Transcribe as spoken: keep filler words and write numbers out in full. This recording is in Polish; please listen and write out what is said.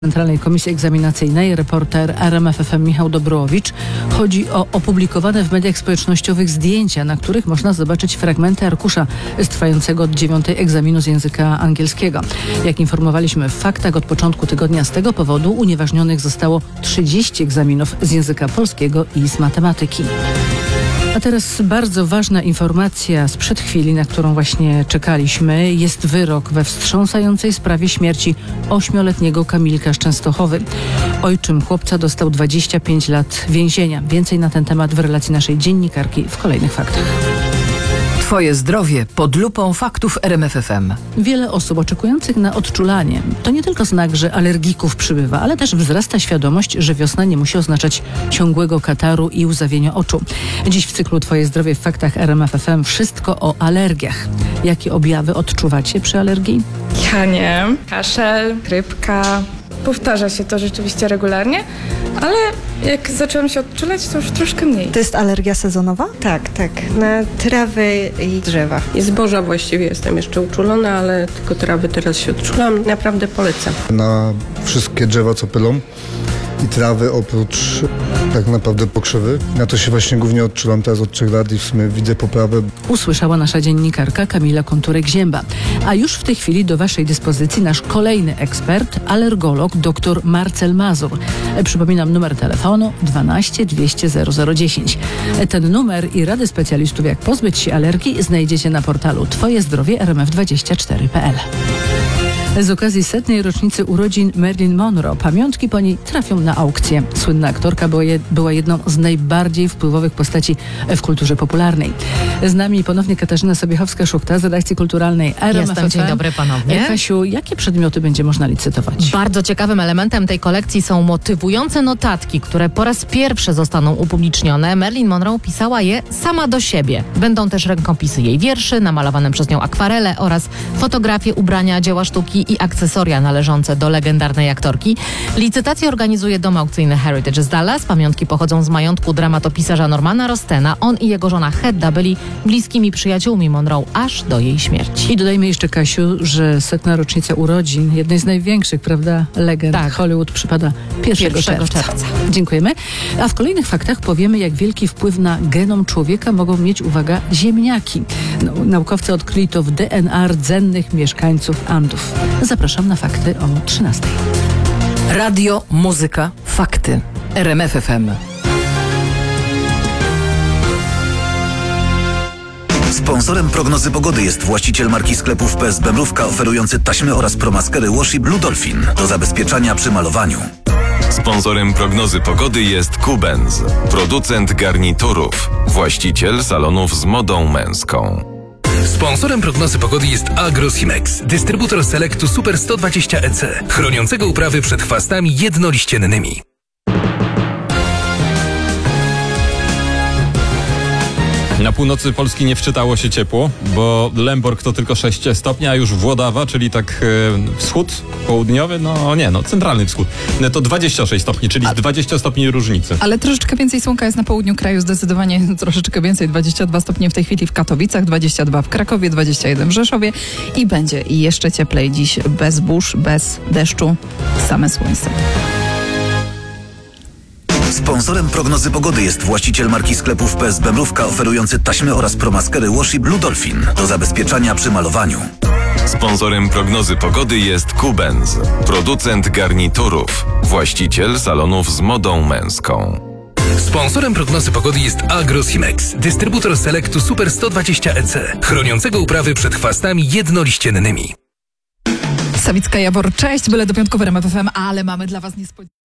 Centralnej Komisji Egzaminacyjnej, reporter R M F F M Michał Dobrołowicz. Chodzi o opublikowane w mediach społecznościowych zdjęcia, na których można zobaczyć fragmenty arkusza z trwającego od dziewiątej egzaminu z języka angielskiego. Jak informowaliśmy w faktach, od początku tygodnia z tego powodu unieważnionych zostało trzydzieści egzaminów z języka polskiego i z matematyki. A teraz bardzo ważna informacja sprzed chwili, na którą właśnie czekaliśmy. Jest wyrok we wstrząsającej sprawie śmierci ośmioletniego Kamilka z Częstochowy. Ojczym chłopca dostał dwadzieścia pięć lat więzienia. Więcej na ten temat w relacji naszej dziennikarki w kolejnych faktach. Twoje zdrowie pod lupą faktów R M F F M. Wiele osób oczekujących na odczulanie to nie tylko znak, że alergików przybywa, ale też wzrasta świadomość, że wiosna nie musi oznaczać ciągłego kataru i łzawienia oczu. Dziś w cyklu Twoje zdrowie w faktach R M F F M wszystko o alergiach. Jakie objawy odczuwacie przy alergii? Ja nie. Kaszel, chrypka. Powtarza się to rzeczywiście regularnie, ale jak zaczęłam się odczulać, to już troszkę mniej. To jest alergia sezonowa? Tak, tak. Na trawy i drzewa. I zboża właściwie jestem jeszcze uczulona, ale tylko trawy teraz się odczulam. Naprawdę polecam. Na wszystkie drzewa, co pylą i trawy, oprócz tak naprawdę pokrzywy. Na to się właśnie głównie odczulam teraz od trzech lat i w sumie widzę poprawę. Usłyszała nasza dziennikarka Kamila Konturek-Zięba. A już w tej chwili do Waszej dyspozycji nasz kolejny ekspert, alergolog dr Marcel Mazur. Przypominam numer telefonu dwanaście dwieście zero zero dziesięć. Ten numer i rady specjalistów, jak pozbyć się alergii, znajdziecie na portalu twoje zdrowie R M F dwadzieścia cztery kropka p l. Z okazji setnej rocznicy urodzin Marilyn Monroe pamiątki po niej trafią na aukcję. Słynna aktorka była, je, była jedną z najbardziej wpływowych postaci w kulturze popularnej. Z nami ponownie Katarzyna Sobiechowska-Szuchta z redakcji kulturalnej R M F F M. Jestem, dzień dobry ponownie. Kasiu, jakie przedmioty będzie można licytować? Bardzo ciekawym elementem tej kolekcji są motywujące notatki, które po raz pierwszy zostaną upublicznione. Marilyn Monroe pisała je sama do siebie. Będą też rękopisy jej wierszy, namalowane przez nią akwarele oraz fotografie, ubrania, dzieła sztuki i akcesoria należące do legendarnej aktorki. Licytację organizuje dom aukcyjny Heritage z Dallas. Pamiątki pochodzą z majątku dramatopisarza Normana Rostena. On i jego żona Hedda byli bliskimi przyjaciółmi Monroe aż do jej śmierci. I dodajmy jeszcze, Kasiu, że setna rocznica urodzin jednej z największych, prawda, legend tak. Hollywood przypada pierwszego czerwca. czerwca. Dziękujemy. A w kolejnych faktach powiemy, jak wielki wpływ na genom człowieka mogą mieć, uwaga, ziemniaki. No, naukowcy odkryli to w D N A rdzennych mieszkańców Andów. Zapraszam na fakty o trzynastej. Radio, muzyka, fakty. R M F F M. Sponsorem prognozy pogody jest właściciel marki sklepów P S B Mrówka, oferujący taśmy oraz promaskery Washi Blue Dolphin do zabezpieczania przy malowaniu. Sponsorem prognozy pogody jest Kubenz, producent garniturów, właściciel salonów z modą męską. Sponsorem prognozy pogody jest Agrosimex, dystrybutor Selectu Super sto dwadzieścia E C, chroniącego uprawy przed chwastami jednoliściennymi. Na północy Polski nie wczytało się ciepło, bo Lęborg to tylko sześć stopni, a już Włodawa, czyli tak e, wschód południowy, no nie, no centralny wschód, no to dwadzieścia sześć stopni, czyli a, dwadzieścia stopni różnicy. Ale troszeczkę więcej słonka jest na południu kraju, zdecydowanie troszeczkę więcej, dwadzieścia dwa stopnie w tej chwili w Katowicach, dwadzieścia dwa w Krakowie, dwadzieścia jeden w Rzeszowie i będzie i jeszcze cieplej dziś, bez burz, bez deszczu, same słońce. Sponsorem prognozy pogody jest właściciel marki sklepów P S B Mrówka, oferujący taśmy oraz promaskery Washi Blue Dolphin do zabezpieczania przy malowaniu. Sponsorem prognozy pogody jest Kubenz, producent garniturów, właściciel salonów z modą męską. Sponsorem prognozy pogody jest Agrosimex, dystrybutor Selectu Super sto dwadzieścia E C, chroniącego uprawy przed chwastami jednoliściennymi. Sawicka Jawor, cześć, byle do piątku w R M F F M, ale mamy dla Was niespodziankę.